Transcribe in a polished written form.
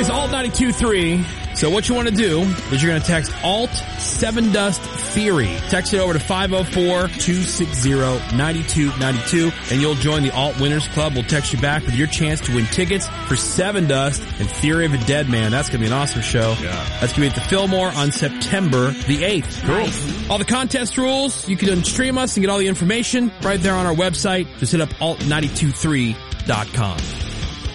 is Alt 92.3. So what you want to do is you're going to text Alt 7 Dust Theory. Text it over to 504-260-9292 and you'll join the Alt Winners Club. We'll text you back with your chance to win tickets for 7 Dust and Theory of a Dead Man. That's going to be an awesome show. Yeah. That's going to be at the Fillmore on September the 8th. Cool. All the contest rules, you can stream us and get all the information right there on our website. Just hit up alt923.com.